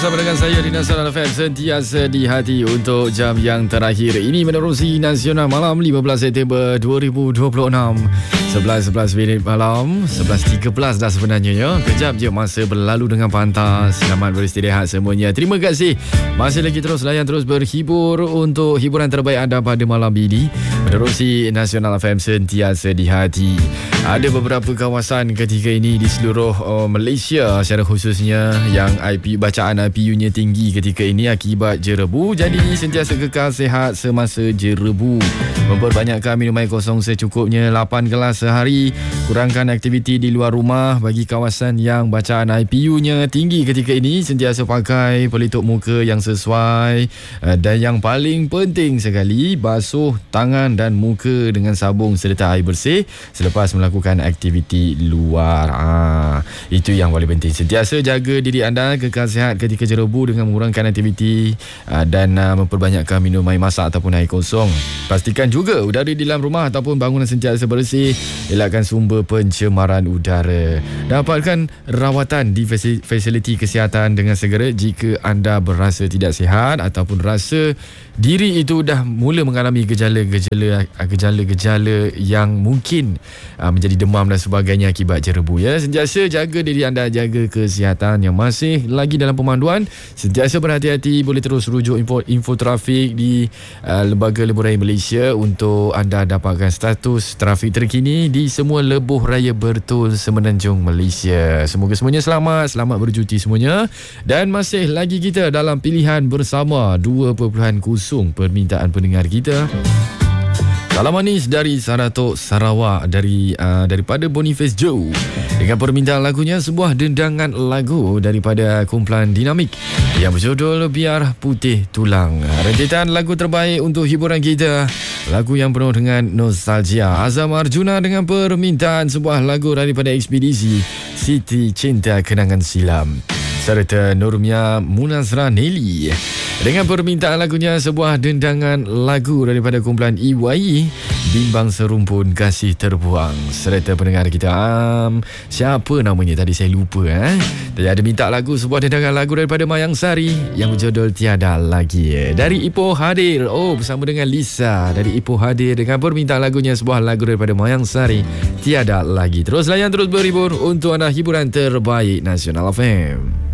Bersama dengan saya di Nasional FM, sentiasa di hati untuk jam yang terakhir. Ini menerusi Nasional Malam 15 September 2026. 11 minit malam, 11.13 dah sebenarnya ya. Kejap je masa berlalu dengan pantas. Selamat beristirahat semuanya. Terima kasih. Masih lagi terus layan, terus berhibur untuk hiburan terbaik anda pada malam ini. Menerusi Nasional FM, sentiasa di hati. Ada beberapa kawasan ketika ini di seluruh Malaysia secara khususnya yang bacaan IPU-nya tinggi ketika ini akibat jerebu. Jadi sentiasa kekal sihat semasa jerebu. Memperbanyakkan minum air kosong secukupnya, 8 gelas sehari. Kurangkan aktiviti di luar rumah. Bagi kawasan yang bacaan IPU-nya tinggi ketika ini, sentiasa pakai pelitup muka yang sesuai. Dan yang paling penting sekali, basuh tangan dan muka dengan sabun serta air bersih selepas melakukan aktiviti luar. Itu yang paling penting. Sentiasa jaga diri anda kekal sihat ketika jerebu dengan mengurangkan aktiviti dan memperbanyakkan minum air masak ataupun air kosong. Pastikan juga udara di dalam rumah ataupun bangunan sentiasa bersih. Elakkan sumber pencemaran udara. Dapatkan rawatan di fasiliti kesihatan dengan segera jika anda berasa tidak sihat ataupun rasa diri itu dah mula mengalami gejala-gejala yang mungkin menjadi demam dan sebagainya akibat jerebu ya. Sentiasa jaga diri anda, jaga kesihatan. Yang masih lagi dalam pemanduan, sentiasa berhati-hati. Boleh terus rujuk info trafik di Lembaga Lebuh Raya Malaysia untuk anda dapatkan status trafik terkini di semua lebuh raya bertul Semenanjung Malaysia. Semoga semuanya selamat bercuti semuanya. Dan masih lagi kita dalam pilihan bersama 2.0 permintaan pendengar kita. Salam manis dari Saratok, Sarawak, daripada Boniface Joe dengan permintaan lagunya sebuah dendangan lagu daripada kumpulan Dinamik yang berjudul Biar Putih Tulang. Rentetan lagu terbaik untuk hiburan kita, lagu yang penuh dengan nostalgia. Azam Arjuna dengan permintaan sebuah lagu daripada Ekspedisi Siti Cinta Kenangan Silam serta Nurmia Munazra Nelly dengan permintaan lagunya sebuah dendangan lagu daripada kumpulan EYE, Bimbang Serumpun Kasih Terbuang, serta pendengar kita siapa namanya tadi saya lupa Tadi ada minta lagu, sebuah dendangan lagu daripada Mayang Sari yang berjudul Tiada Lagi. Dari Ipoh hadir bersama dengan Lisa dari Ipoh hadir dengan permintaan lagunya sebuah lagu daripada Mayang Sari, Tiada Lagi. Terus layan, terus berhibur untuk anda, hiburan terbaik Nasional FM.